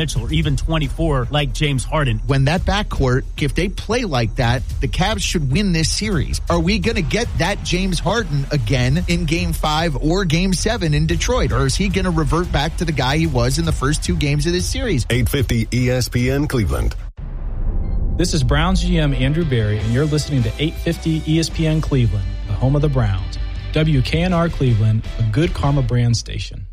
Mitchell, or even 24 like James Harden. When that backcourt, if they play like that, the Cavs should win this series. Are we going to get that James Harden again in Game 5 or Game 7 in Detroit? Or is he going to revert back to the guy he was in the first 2 games of this series? 850 ESPN Cleveland. This is Browns GM Andrew Berry, and you're listening to 850 ESPN Cleveland, the home of the Browns. WKNR Cleveland, a Good Karma brand station.